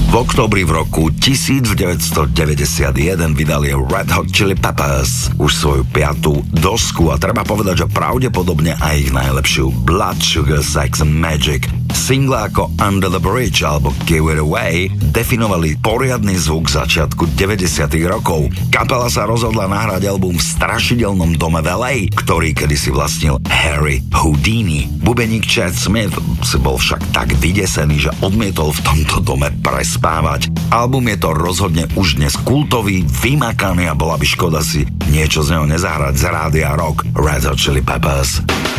V októbri v roku 1991 vydali Red Hot Chili Peppers už svoju 5. dosku a treba povedať, že pravdepodobne aj ich najlepšiu Blood Sugar Sex and Magic. Single ako Under the Bridge alebo Give It Away definovali poriadny zvuk začiatku 90. rokov. Kapela sa rozhodla nahrať album v strašidelnom dome v LA, ktorý kedysi vlastnil Harry Houdini. Bubeník Chad Smith si bol však tak vydesený, že odmietol v tomto dome prespávať. Album je to rozhodne už dnes kultový, vymakaný a bola by škoda si niečo z neho nezahrať z Rádia Rock. Red Hot Chili Peppers.